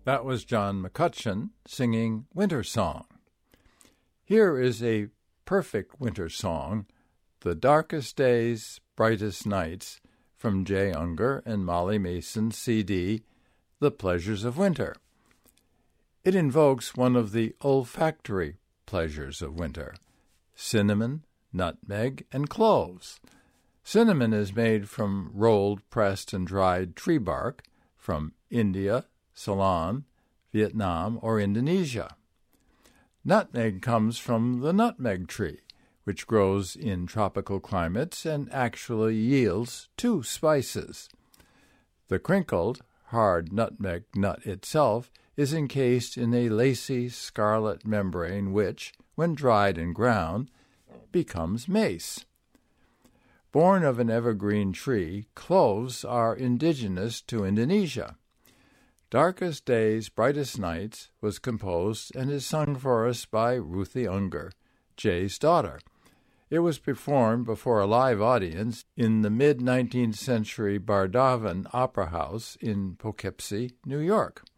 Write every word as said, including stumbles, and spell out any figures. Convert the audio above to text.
That was John McCutcheon singing Winter Song. Here is a perfect winter song, The Darkest Days, Brightest Nights, from Jay Ungar and Molly Mason's C D, The Pleasures of Winter. It invokes one of the olfactory pleasures of winter, cinnamon, nutmeg, and cloves. Cinnamon is made from rolled, pressed, and dried tree bark from India, Ceylon, Vietnam, or Indonesia. Nutmeg comes from the nutmeg tree, which grows in tropical climates and actually yields two spices. The crinkled, hard nutmeg nut itself is encased in a lacy scarlet membrane which, when dried and ground, becomes mace. Born of an evergreen tree, cloves are indigenous to Indonesia. Darkest Days, Brightest Nights was composed and is sung for us by Ruthie Ungar, Jay's daughter. It was performed before a live audience in the mid-nineteenth century Bardavan Opera House in Poughkeepsie, New York.